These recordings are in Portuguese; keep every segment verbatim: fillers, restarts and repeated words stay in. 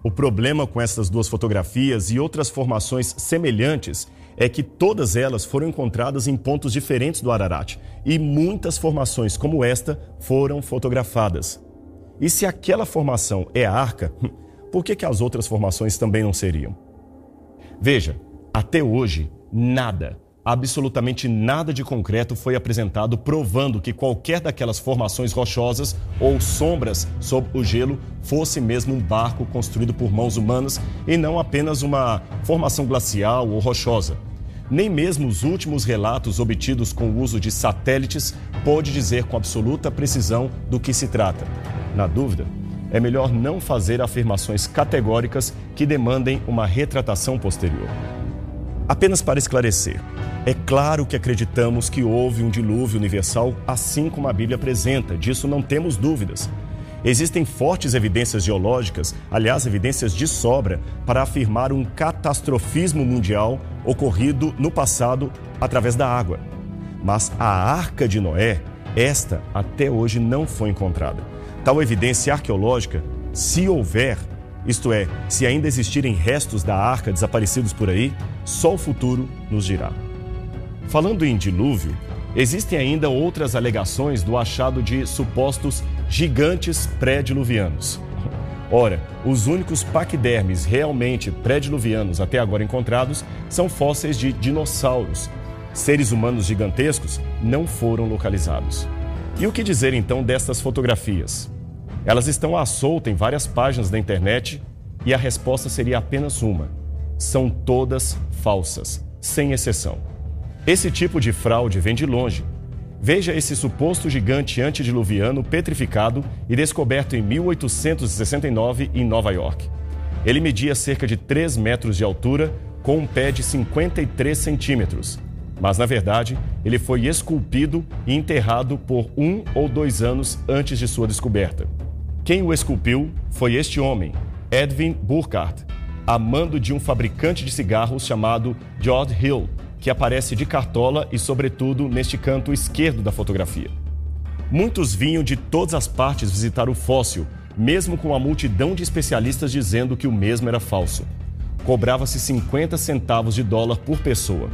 O problema com essas duas fotografias e outras formações semelhantes é que todas elas foram encontradas em pontos diferentes do Ararat e muitas formações como esta foram fotografadas. E se aquela formação é a arca, por que que as outras formações também não seriam? Veja, até hoje, nada, absolutamente nada de concreto foi apresentado provando que qualquer daquelas formações rochosas ou sombras sob o gelo fosse mesmo um barco construído por mãos humanas e não apenas uma formação glacial ou rochosa. Nem mesmo os últimos relatos obtidos com o uso de satélites pode dizer com absoluta precisão do que se trata. Na dúvida, é melhor não fazer afirmações categóricas que demandem uma retratação posterior. Apenas para esclarecer, é claro que acreditamos que houve um dilúvio universal, assim como a Bíblia apresenta, disso não temos dúvidas. Existem fortes evidências geológicas, aliás, evidências de sobra, para afirmar um catastrofismo mundial ocorrido no passado através da água. Mas a Arca de Noé, esta até hoje não foi encontrada. Tal evidência arqueológica, se houver, isto é, se ainda existirem restos da arca desaparecidos por aí, só o futuro nos dirá. Falando em dilúvio, existem ainda outras alegações do achado de supostos gigantes pré-diluvianos. Ora, os únicos paquidermes realmente pré-diluvianos até agora encontrados são fósseis de dinossauros. Seres humanos gigantescos não foram localizados. E o que dizer então destas fotografias? Elas estão à solta em várias páginas da internet e a resposta seria apenas uma. São todas falsas, sem exceção. Esse tipo de fraude vem de longe. Veja esse suposto gigante antediluviano petrificado e descoberto em mil oitocentos e sessenta e nove em Nova York. Ele media cerca de três metros de altura com um pé de cinquenta e três centímetros. Mas, na verdade, ele foi esculpido e enterrado por um ou dois anos antes de sua descoberta. Quem o esculpiu foi este homem, Edwin Burkhardt, a mando de um fabricante de cigarros chamado George Hill, que aparece de cartola e, sobretudo, neste canto esquerdo da fotografia. Muitos vinham de todas as partes visitar o fóssil, mesmo com a multidão de especialistas dizendo que o mesmo era falso. Cobrava-se cinquenta centavos de dólar por pessoa.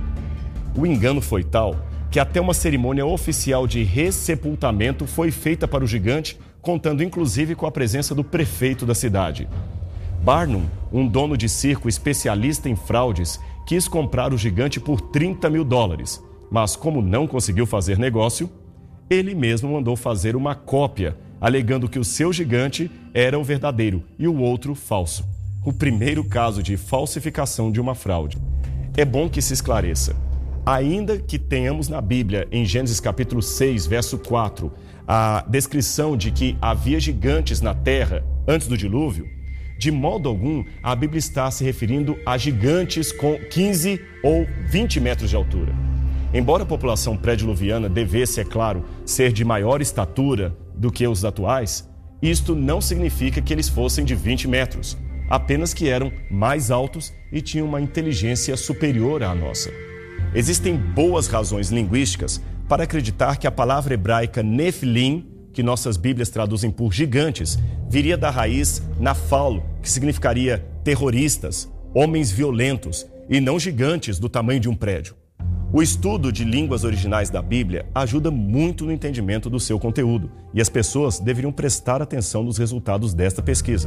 O engano foi tal que até uma cerimônia oficial de ressepultamento foi feita para o gigante, contando inclusive com a presença do prefeito da cidade. Barnum, um dono de circo especialista em fraudes, quis comprar o gigante por trinta mil dólares, mas como não conseguiu fazer negócio, ele mesmo mandou fazer uma cópia, alegando que o seu gigante era o verdadeiro e o outro falso. O primeiro caso de falsificação de uma fraude. É bom que se esclareça. Ainda que tenhamos na Bíblia, em Gênesis capítulo seis, verso quatro, a descrição de que havia gigantes na terra antes do dilúvio, de modo algum a Bíblia está se referindo a gigantes com quinze ou vinte metros de altura. Embora a população pré-diluviana devesse, é claro, ser de maior estatura do que os atuais, isto não significa que eles fossem de vinte metros, apenas que eram mais altos e tinham uma inteligência superior à nossa. Existem boas razões linguísticas para acreditar que a palavra hebraica Nefilim, que nossas Bíblias traduzem por gigantes, viria da raiz nafal, que significaria terroristas, homens violentos e não gigantes do tamanho de um prédio. O estudo de línguas originais da Bíblia ajuda muito no entendimento do seu conteúdo e as pessoas deveriam prestar atenção nos resultados desta pesquisa.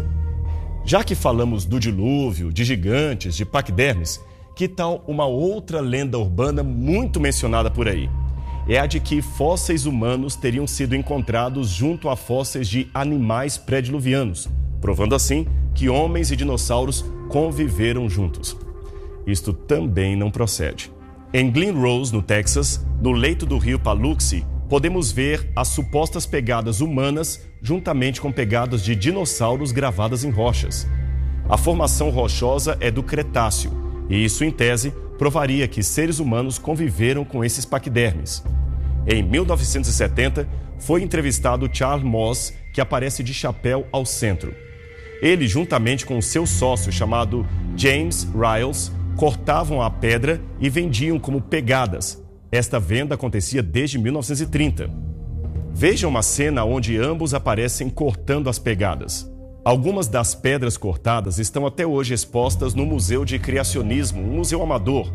Já que falamos do dilúvio, de gigantes, de paquidermes, que tal uma outra lenda urbana muito mencionada por aí? É a de que fósseis humanos teriam sido encontrados junto a fósseis de animais pré-diluvianos, provando assim que homens e dinossauros conviveram juntos. Isto também não procede. Em Glen Rose, no Texas, no leito do rio Paluxy, podemos ver as supostas pegadas humanas juntamente com pegadas de dinossauros gravadas em rochas. A formação rochosa é do Cretáceo, e isso, em tese, provaria que seres humanos conviveram com esses paquidermes. Em mil novecentos e setenta, foi entrevistado Charles Moss, que aparece de chapéu ao centro. Ele, juntamente com seu sócio chamado James Riles, cortavam a pedra e vendiam como pegadas. Esta venda acontecia desde mil novecentos e trinta. Veja uma cena onde ambos aparecem cortando as pegadas. Algumas das pedras cortadas estão até hoje expostas no Museu de Criacionismo, um museu amador.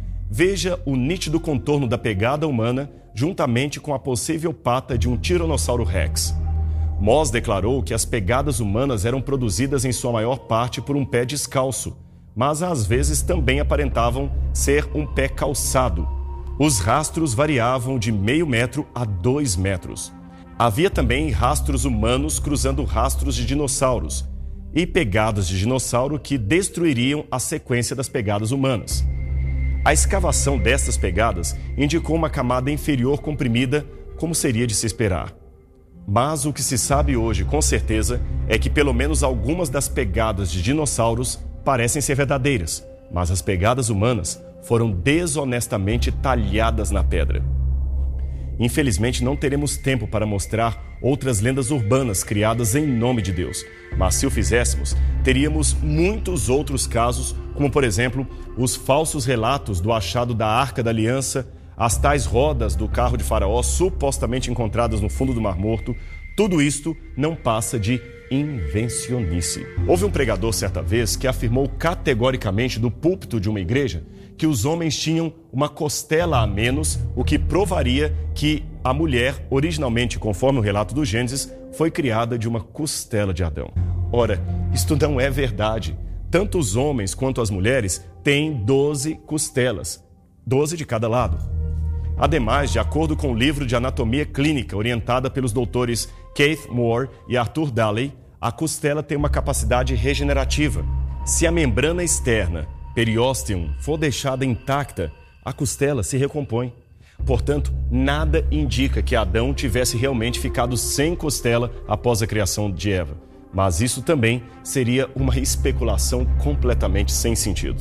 Veja o nítido contorno da pegada humana juntamente com a possível pata de um Tiranossauro Rex. Moss declarou que as pegadas humanas eram produzidas em sua maior parte por um pé descalço, mas às vezes também aparentavam ser um pé calçado. Os rastros variavam de meio metro a dois metros. Havia também rastros humanos cruzando rastros de dinossauros e pegadas de dinossauro que destruiriam a sequência das pegadas humanas. A escavação destas pegadas indicou uma camada inferior comprimida, como seria de se esperar. Mas o que se sabe hoje, com certeza, é que pelo menos algumas das pegadas de dinossauros parecem ser verdadeiras, mas as pegadas humanas foram desonestamente talhadas na pedra. Infelizmente, não teremos tempo para mostrar outras lendas urbanas criadas em nome de Deus. Mas se o fizéssemos, teríamos muitos outros casos, como por exemplo, os falsos relatos do achado da Arca da Aliança, as tais rodas do carro de Faraó supostamente encontradas no fundo do Mar Morto. Tudo isto não passa de invencionice. Houve um pregador certa vez que afirmou categoricamente do púlpito de uma igreja que os homens tinham uma costela a menos, o que provaria que a mulher, originalmente, conforme o relato do Gênesis, foi criada de uma costela de Adão. Ora, isto não é verdade. Tanto os homens quanto as mulheres têm doze costelas, doze de cada lado. Ademais, de acordo com o livro de anatomia clínica orientada pelos doutores Keith Moore e Arthur Daley, a costela tem uma capacidade regenerativa. Se a membrana externa, periósteum, for deixada intacta, a costela se recompõe. Portanto, nada indica que Adão tivesse realmente ficado sem costela após a criação de Eva. Mas isso também seria uma especulação completamente sem sentido.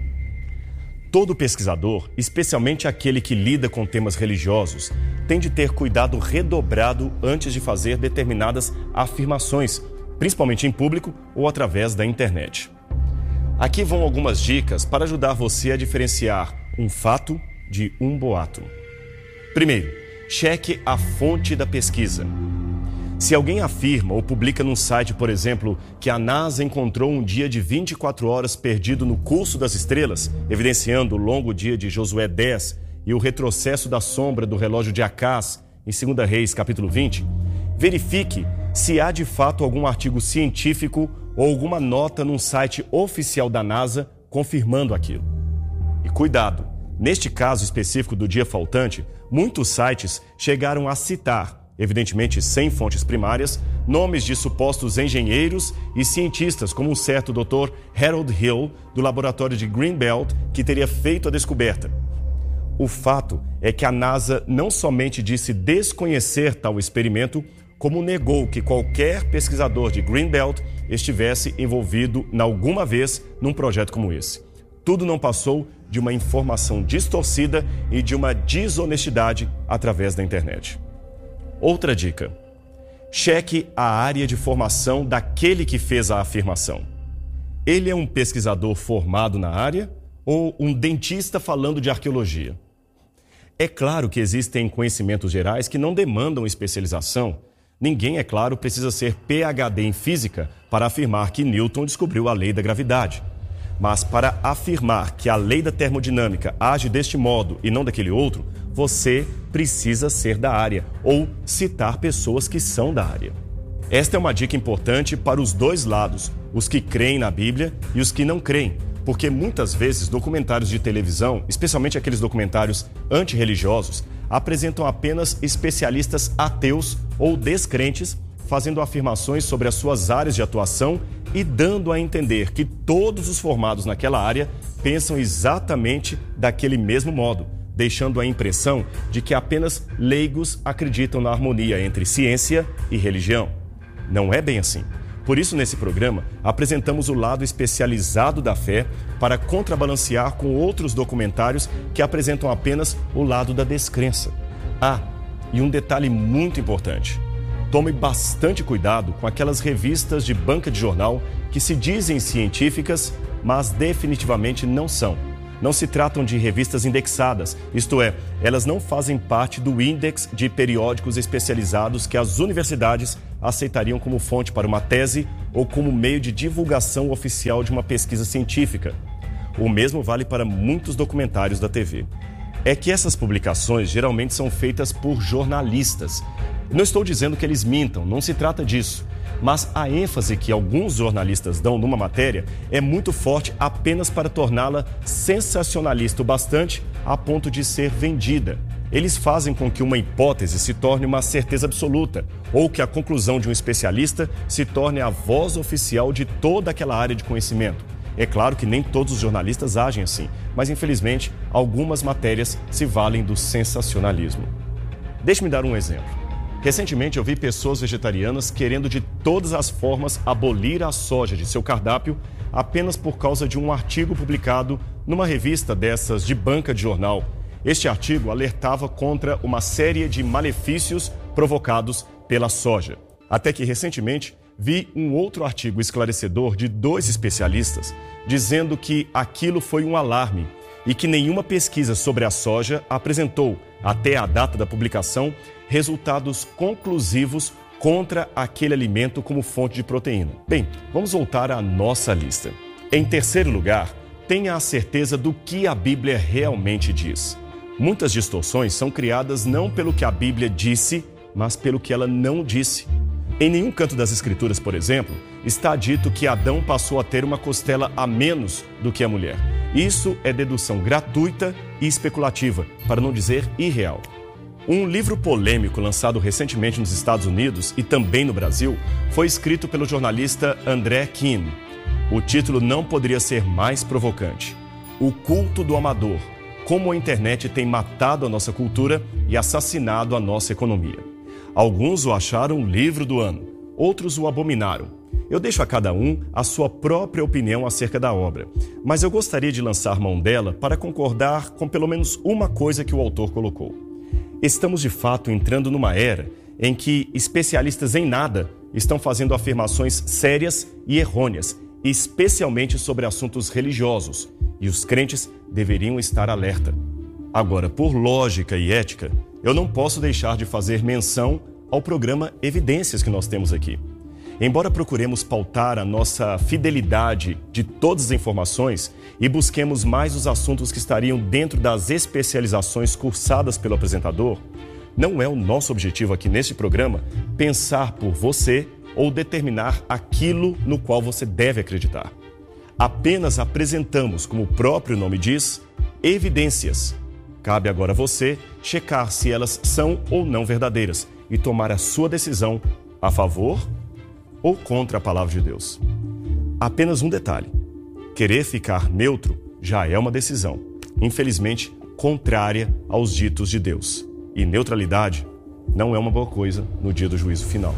Todo pesquisador, especialmente aquele que lida com temas religiosos, tem de ter cuidado redobrado antes de fazer determinadas afirmações, principalmente em público ou através da internet. Aqui vão algumas dicas para ajudar você a diferenciar um fato de um boato. Primeiro, cheque a fonte da pesquisa. Se alguém afirma ou publica num site, por exemplo, que a NASA encontrou um dia de vinte e quatro horas perdido no curso das estrelas, evidenciando o longo dia de Josué dez e o retrocesso da sombra do relógio de Acás, em segunda Reis, capítulo vinte, verifique se há de fato algum artigo científico ou alguma nota num site oficial da NASA confirmando aquilo. E cuidado, neste caso específico do dia faltante, muitos sites chegaram a citar, evidentemente sem fontes primárias, nomes de supostos engenheiros e cientistas, como um certo doutor Harold Hill, do laboratório de Greenbelt, que teria feito a descoberta. O fato é que a NASA não somente disse desconhecer tal experimento, como negou que qualquer pesquisador de Greenbelt estivesse envolvido alguma vez num projeto como esse. Tudo não passou de uma informação distorcida e de uma desonestidade através da internet. Outra dica: cheque a área de formação daquele que fez a afirmação. Ele é um pesquisador formado na área ou um dentista falando de arqueologia? É claro que existem conhecimentos gerais que não demandam especialização. Ninguém, é claro, precisa ser P H D em física para afirmar que Newton descobriu a lei da gravidade. Mas para afirmar que a lei da termodinâmica age deste modo e não daquele outro, você precisa ser da área ou citar pessoas que são da área. Esta é uma dica importante para os dois lados, os que creem na Bíblia e os que não creem, porque muitas vezes documentários de televisão, especialmente aqueles documentários antirreligiosos, apresentam apenas especialistas ateus ou descrentes, fazendo afirmações sobre as suas áreas de atuação e dando a entender que todos os formados naquela área pensam exatamente daquele mesmo modo, deixando a impressão de que apenas leigos acreditam na harmonia entre ciência e religião. Não é bem assim. Por isso, nesse programa, apresentamos o lado especializado da fé para contrabalancear com outros documentários que apresentam apenas o lado da descrença. Ah, e um detalhe muito importante. Tome bastante cuidado com aquelas revistas de banca de jornal que se dizem científicas, mas definitivamente não são. não se tratam de revistas indexadas, isto é, elas não fazem parte do índex de periódicos especializados que as universidades aceitariam como fonte para uma tese ou como meio de divulgação oficial de uma pesquisa científica. O mesmo vale para muitos documentários da T V. É que essas publicações geralmente são feitas por jornalistas. Não estou dizendo que eles mintam, não se trata disso. Mas a ênfase que alguns jornalistas dão numa matéria é muito forte apenas para torná-la sensacionalista o bastante a ponto de ser vendida. Eles fazem com que uma hipótese se torne uma certeza absoluta, ou que a conclusão de um especialista se torne a voz oficial de toda aquela área de conhecimento. É claro que nem todos os jornalistas agem assim, mas infelizmente algumas matérias se valem do sensacionalismo. Deixe-me dar um exemplo. Recentemente eu vi pessoas vegetarianas querendo de todas as formas abolir a soja de seu cardápio apenas por causa de um artigo publicado numa revista dessas de banca de jornal. Este artigo alertava contra uma série de malefícios provocados pela soja. Até que recentemente vi um outro artigo esclarecedor de dois especialistas dizendo que aquilo foi um alarme e que nenhuma pesquisa sobre a soja apresentou, até a data da publicação, resultados conclusivos contra aquele alimento como fonte de proteína. Bem, vamos voltar à nossa lista. Em terceiro lugar, tenha a certeza do que a Bíblia realmente diz. Muitas distorções são criadas não pelo que a Bíblia disse, mas pelo que ela não disse. Em nenhum canto das Escrituras, por exemplo, está dito que Adão passou a ter uma costela a menos do que a mulher. Isso é dedução gratuita e especulativa, para não dizer irreal. Um livro polêmico lançado recentemente nos Estados Unidos e também no Brasil foi escrito pelo jornalista André Keane. O título não poderia ser mais provocante. O culto do amador. Como a internet tem matado a nossa cultura e assassinado a nossa economia. Alguns o acharam o livro do ano, outros o abominaram. Eu deixo a cada um a sua própria opinião acerca da obra, mas eu gostaria de lançar mão dela para concordar com pelo menos uma coisa que o autor colocou. Estamos de fato entrando numa era em que especialistas em nada estão fazendo afirmações sérias e errôneas, especialmente sobre assuntos religiosos, e os crentes deveriam estar alerta. Agora, por lógica e ética, eu não posso deixar de fazer menção ao programa Evidências que nós temos aqui. Embora procuremos pautar a nossa fidelidade de todas as informações e busquemos mais os assuntos que estariam dentro das especializações cursadas pelo apresentador, não é o nosso objetivo aqui neste programa pensar por você ou determinar aquilo no qual você deve acreditar. Apenas apresentamos, como o próprio nome diz, evidências. Cabe agora a você checar se elas são ou não verdadeiras e tomar a sua decisão a favor ou contra a palavra de Deus. Apenas um detalhe: querer ficar neutro já é uma decisão, infelizmente contrária aos ditos de Deus. E neutralidade não é uma boa coisa no dia do juízo final.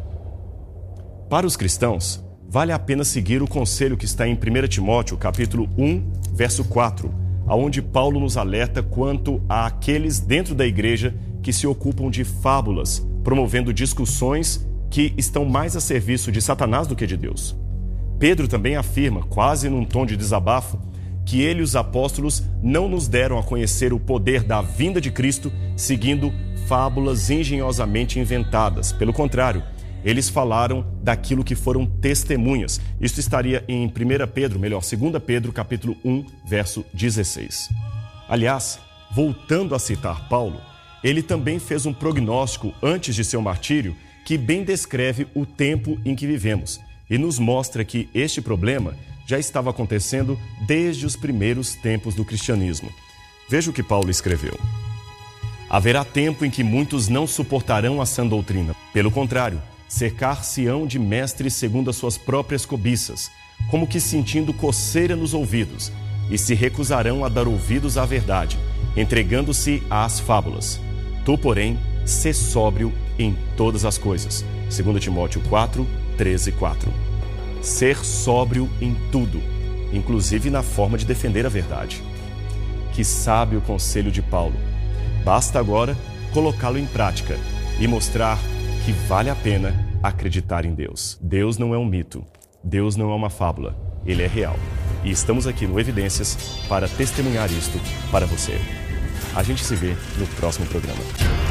Para os cristãos, vale a pena seguir o conselho que está em primeiro Timóteo, capítulo um, verso quatro, onde Paulo nos alerta quanto àqueles dentro da igreja que se ocupam de fábulas, promovendo discussões que estão mais a serviço de Satanás do que de Deus. Pedro também afirma, quase num tom de desabafo, que ele e os apóstolos não nos deram a conhecer o poder da vinda de Cristo seguindo fábulas engenhosamente inventadas. Pelo contrário, eles falaram daquilo que foram testemunhas. Isto estaria em primeiro Pedro, melhor, dois Pedro, capítulo um, verso dezesseis. Aliás, voltando a citar Paulo, ele também fez um prognóstico antes de seu martírio que bem descreve o tempo em que vivemos e nos mostra que este problema já estava acontecendo desde os primeiros tempos do cristianismo. Veja o que Paulo escreveu. Haverá tempo em que muitos não suportarão a sã doutrina. Pelo contrário, cercar-se-ão de mestres segundo as suas próprias cobiças, como que sentindo coceira nos ouvidos, e se recusarão a dar ouvidos à verdade, entregando-se às fábulas. Tu, porém, sê sóbrio em todas as coisas. Segundo Timóteo quatro, treze, quatro. Ser sóbrio em tudo, inclusive na forma de defender a verdade. Que sábio conselho de Paulo. Basta agora colocá-lo em prática e mostrar que vale a pena acreditar em Deus. Deus não é um mito. Deus não é uma fábula. Ele é real. E estamos aqui no Evidências para testemunhar isto para você. A gente se vê no próximo programa.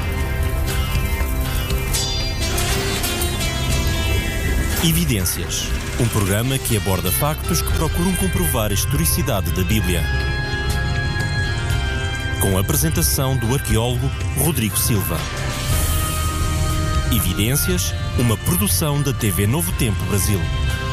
Evidências, um programa que aborda factos que procuram comprovar a historicidade da Bíblia. Com a apresentação do arqueólogo Rodrigo Silva. Evidências, uma produção da T V Novo Tempo Brasil.